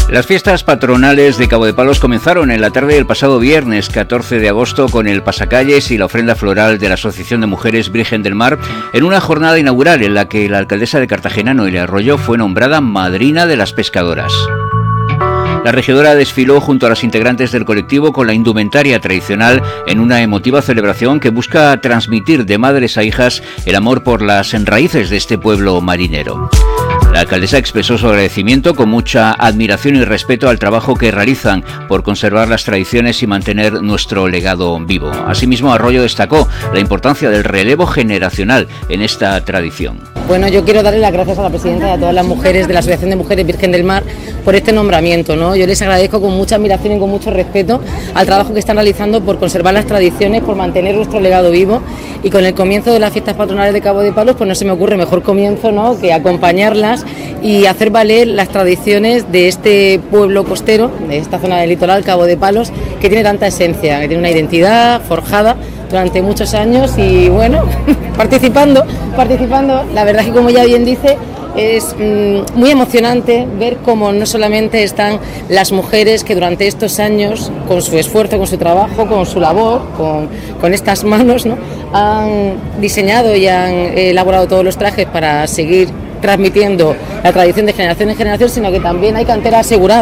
Las fiestas patronales de Cabo de Palos comenzaron en la tarde del pasado viernes 14 de agosto con el pasacalles y la ofrenda floral de la Asociación de Mujeres Virgen del Mar en una jornada inaugural en la que la alcaldesa de Cartagena, Noelia Arroyo, fue nombrada madrina de las pescadoras. La regidora desfiló junto a las integrantes del colectivo con la indumentaria tradicional en una emotiva celebración que busca transmitir de madres a hijas el amor por las raíces de este pueblo marinero. La alcaldesa expresó su agradecimiento con mucha admiración y respeto al trabajo que realizan por conservar las tradiciones y mantener nuestro legado vivo. Asimismo, Arroyo destacó la importancia del relevo generacional en esta tradición. Bueno, yo quiero darle las gracias a la presidenta y a todas las mujeres de la Asociación de Mujeres Virgen del Mar por este nombramiento, ¿no? Yo les agradezco con mucha admiración y con mucho respeto al trabajo que están realizando por conservar las tradiciones, por mantener nuestro legado vivo, y con el comienzo de las fiestas patronales de Cabo de Palos, pues no se me ocurre mejor comienzo, ¿no?, que acompañarlas y hacer valer las tradiciones de este pueblo costero, de esta zona del litoral, Cabo de Palos, que tiene tanta esencia, que tiene una identidad forjada durante muchos años y bueno, participando, la verdad es que, como ya bien dice, es muy emocionante ver cómo no solamente están las mujeres que durante estos años, con su esfuerzo, con su trabajo, con su labor, con estas manos, ¿no?, han diseñado y han elaborado todos los trajes para seguir transmitiendo la tradición de generación en generación, sino que también hay cantera asegurada.